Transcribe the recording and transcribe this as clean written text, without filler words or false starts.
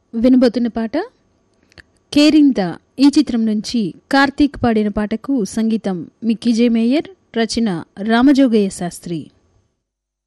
వినబోతున్న పాట కేరింత ఈ చిత్రం నుంచి కార్తీక్ పాడిన పాటకు సంగీతం మిక్కీ జే మేయర్, రచన రామజోగయ్య శాస్త్రి.